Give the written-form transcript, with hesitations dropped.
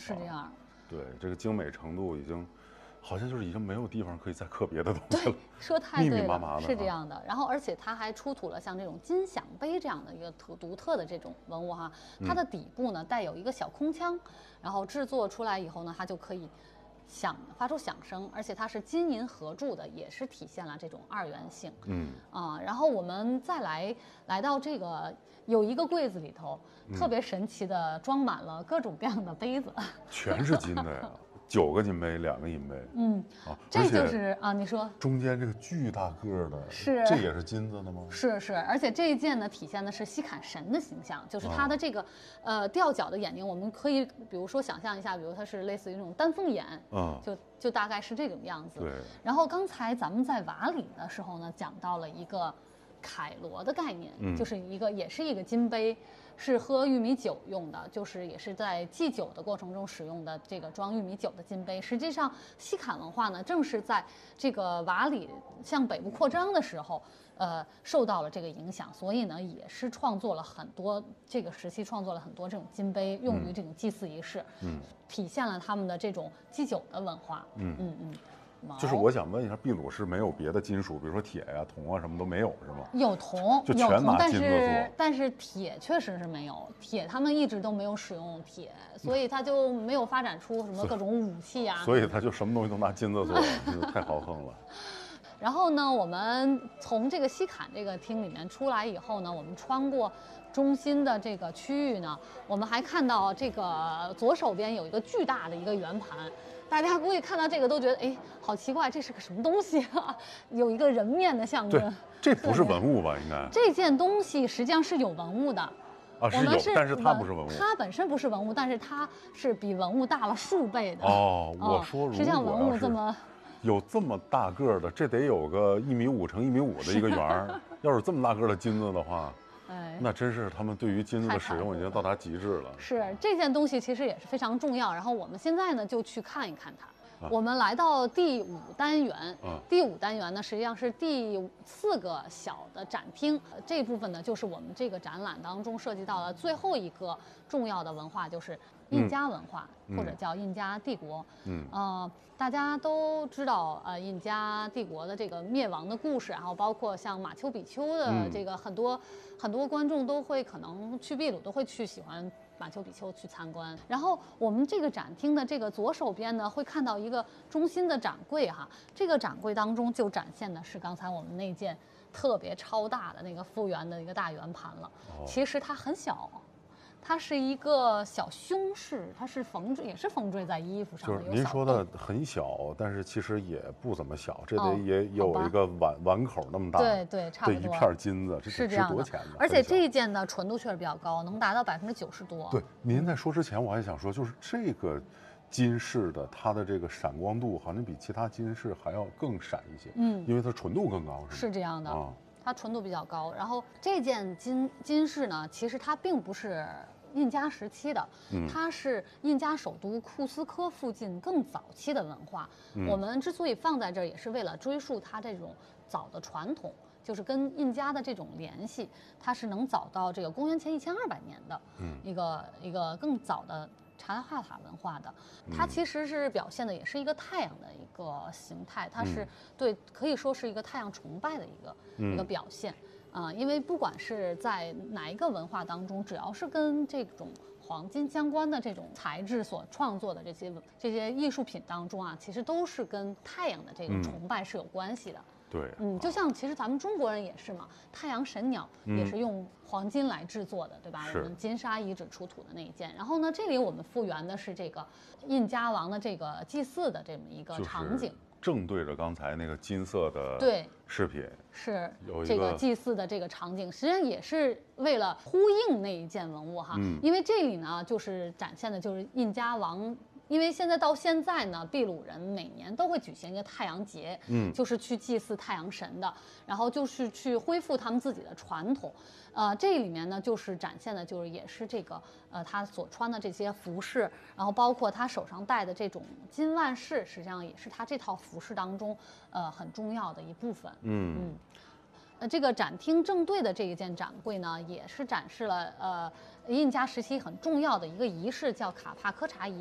是这样。 对，这个精美程度已经，好像就是已经没有地方可以再刻别的东西了。 说太对了， 密密麻麻的是这样的。然后，而且它还出土了像这种金响杯这样的一个独特的这种文物哈，它的底部呢带有一个小空腔，然后制作出来以后呢，它就可以发出响声，而且它是金银合铸的，也是体现了这种二元性。然后我们再来到这个有一个柜子里头，特别神奇的装满了各种各样的杯子， 全是金的呀，9个金杯，2个银杯。 这就是你说中间这个巨大个的， 是这也是金子的吗？ 是，而且这一件呢，体现的是西坎神的形象，就是他的这个吊脚的眼睛，我们可以比如说想象一下，比如它是类似于那种丹凤眼，就大概是这种样子。 对。 然后刚才咱们在瓦里的时候呢，讲到了一个凯罗的概念，就是也是一个金杯，是喝玉米酒用的，就是也是在祭酒的过程中使用的这个装玉米酒的金杯。实际上，西坎文化呢，正是在这个瓦里向北部扩张的时候，受到了这个影响，所以呢，也是创作了很多这个时期创作了很多这种金杯，用于这种祭祀仪式，体现了他们的这种祭酒的文化。 就是我想问一下，秘鲁是没有别的金属，比如说铁呀、铜啊什么都没有是吗？ 有铜， 就全拿金子做，但是铁确实是没有，铁他们一直都没有使用铁，所以它就没有发展出什么各种武器啊。 所以它就什么东西都拿金子做，太豪横了。 然后呢，我们从这个西坎这个厅里面出来以后呢，我们穿过中心的这个区域呢，我们还看到这个左手边有一个巨大的一个圆盘。大家估计看到这个都觉得，哎，好奇怪，这是个什么东西啊？有一个人面的象征。 对，这不是文物吧？应该。 这件东西实际上是有文物的。 但是它不是文物。 它本身不是文物，但是它是比文物大了数倍的。 我说实际上文物这么有这么大个的，这得有个1.5米乘1.5米的一个圆儿。要是这么大个的金子的话。那真是他们对于金子的使用已经到达极致了。 是这件东西其实也是非常重要。然后我们现在呢就去看一看它。我们来到第5单元，第5单元呢实际上是第4个小的展厅。这部分呢就是我们这个展览当中涉及到的最后一个重要的文化，就是印加文化，或者叫印加帝国。大家都知道印加帝国的这个灭亡的故事，然后包括像马丘比丘的这个很多观众都会可能去秘鲁都会去喜欢马丘比丘去参观。然后我们这个展厅的这个左手边呢，会看到一个中心的展柜哈，这个展柜当中就展现的是刚才我们那件特别超大的那个复原的一个大圆盘了。其实它很小。它是一个小胸饰，它是也是缝缀在衣服上的。 就是您说的很小，但是其实也不怎么小，这得也有一个碗口那么大。 对，差不多。 一片金子，这是这样的。 多钱呢？ 而且这一件的纯度确实比较高，能达到90%多。 对，您在说之前，我还想说，就是这个金饰的它的这个闪光度，好像比其他金饰还要更闪一些。因为它纯度更高， 是这样的。它纯度比较高，然后这件金饰呢，其实它并不是印加时期的，它是印加首都库斯科附近更早期的文化。我们之所以放在这儿，也是为了追溯它这种早的传统，就是跟印加的这种联系，它是能早到这个公元前1200年的一个更早的查拉哈塔文化的。它其实是表现的也是一个太阳的一个形态，它是可以说是一个太阳崇拜的一个表现。因为不管是在哪一个文化当中，只要是跟这种黄金相关的这种材质所创作的这些艺术品当中啊，其实都是跟太阳的这个崇拜是有关系的。 对， 就像其实咱们中国人也是嘛，太阳神鸟也是用黄金来制作的，对吧？我们金沙遗址出土的那一件。然后呢，这里我们复原的是这个印加王的这个祭祀的这么一个场景。 正对着刚才那个金色的饰品， 是这个祭祀的这个场景，实际上也是为了呼应那一件文物哈。因为这里呢，就是展现的就是印加王。因为到现在呢，秘鲁人每年都会举行一个太阳节，就是去祭祀太阳神的，然后就是去恢复他们自己的传统。这里面呢，就是展现的就是也是这个他所穿的这些服饰，然后包括他手上戴的这种金腕饰，实际上也是他这套服饰当中很重要的一部分。这个展厅正对的这一件展柜呢，也是展示了印加时期很重要的一个仪式，叫卡帕科查仪。